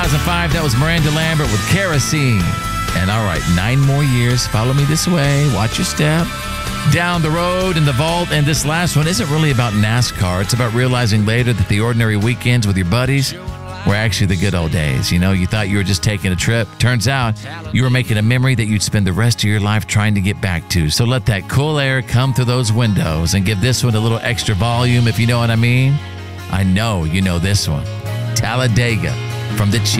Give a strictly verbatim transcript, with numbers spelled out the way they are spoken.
thousand five, that was Miranda Lambert with Kerosene. And all right, nine more years. Follow me this way. Watch your step. Down the road in the vault. And this last one isn't really about NASCAR. It's about realizing later that the ordinary weekends with your buddies were actually the good old days. You know, you thought you were just taking a trip. Turns out you were making a memory that you'd spend the rest of your life trying to get back to. So let that cool air come through those windows and give this one a little extra volume, if you know what I mean. I know you know this one. Talladega from the Chiefs.